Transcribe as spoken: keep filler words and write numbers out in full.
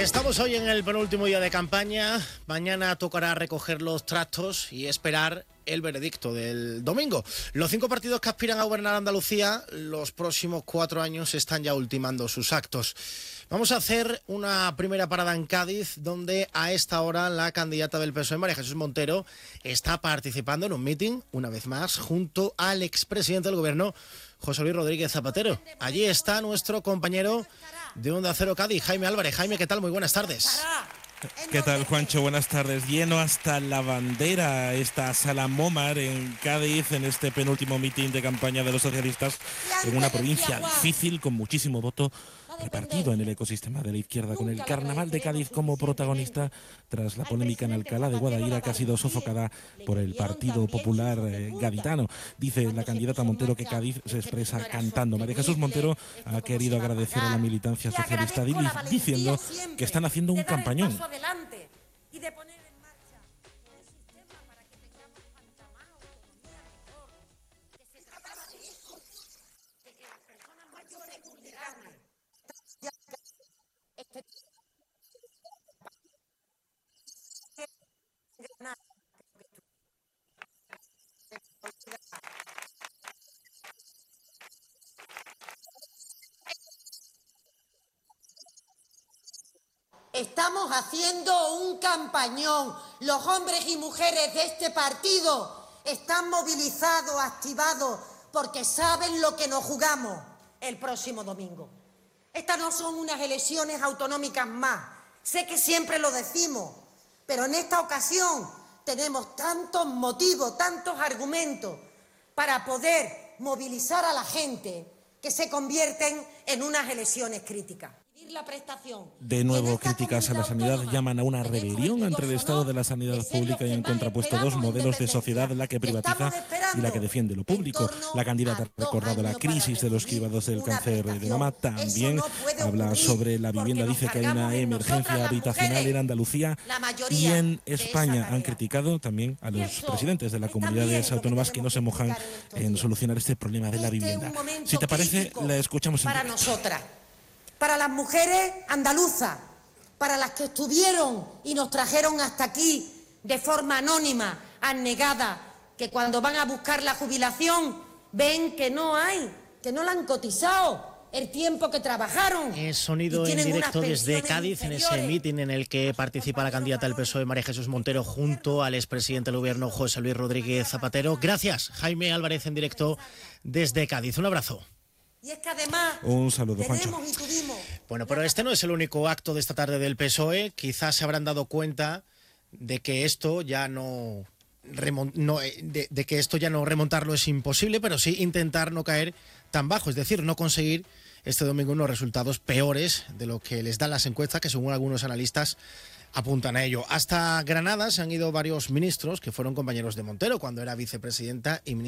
Estamos hoy en el penúltimo día de campaña. Mañana tocará recoger los trastos y esperar el veredicto del domingo. Los cinco partidos que aspiran a gobernar Andalucía los próximos cuatro años están ya ultimando sus actos. Vamos a hacer una primera parada en Cádiz, donde a esta hora la candidata del P S O E, María Jesús Montero, está participando en un mitin, una vez más, junto al expresidente del Gobierno, José Luis Rodríguez Zapatero. Allí está nuestro compañero de Onda Cero Cádiz, Jaime Álvarez. Jaime, ¿qué tal? Muy buenas tardes. ¿Qué tal, Juancho? Buenas tardes. Lleno hasta la bandera esta sala Momar en Cádiz, en este penúltimo mitin de campaña de los socialistas, en una provincia difícil, con muchísimo voto repartido en el ecosistema de la izquierda, con el Carnaval de Cádiz como protagonista, tras la polémica en Alcalá de Guadaira, que ha sido sofocada por el Partido Popular eh, gaditano. Dice la candidata Montero que Cádiz se expresa cantando. María Jesús Montero ha querido agradecer a la militancia socialista diciendo que están haciendo un campañón. Estamos haciendo un campañón. Los hombres y mujeres de este partido están movilizados, activados, porque saben lo que nos jugamos el próximo domingo. Estas no son unas elecciones autonómicas más. Sé que siempre lo decimos, pero en esta ocasión tenemos tantos motivos, tantos argumentos para poder movilizar a la gente que se convierten en unas elecciones críticas. La prestación. De nuevo, críticas a la sanidad llaman a una rebelión entre el estado de la sanidad pública y han contrapuesto dos modelos de sociedad, la que privatiza y la que defiende lo público. La candidata ha recordado la crisis de los cribados del cáncer de mama. También habla sobre la vivienda, dice que hay una emergencia habitacional en Andalucía y en España. Han criticado también a los presidentes de las comunidades autónomas que no se mojan en solucionar este problema de la vivienda. Si te parece, la escuchamos en para nosotras. Para las mujeres andaluzas, para las que estuvieron y nos trajeron hasta aquí de forma anónima, abnegada, que cuando van a buscar la jubilación ven que no hay, que no la han cotizado el tiempo que trabajaron. Es sonido en directo desde Cádiz, en ese mitin en el que participa la candidata del P S O E, María Jesús Montero, junto al expresidente del Gobierno, José Luis Rodríguez Zapatero. Gracias, Jaime Álvarez, en directo desde Cádiz. Un abrazo. Y es que además un saludo, Juancho. Bueno, pero este no es el único acto de esta tarde del P S O E. Quizás se habrán dado cuenta de que esto ya no, no de, de que esto ya no remontarlo es imposible, pero sí intentar no caer tan bajo, es decir, no conseguir este domingo unos resultados peores de lo que les dan las encuestas, que según algunos analistas apuntan a ello. Hasta Granada se han ido varios ministros que fueron compañeros de Montero cuando era vicepresidenta y ministra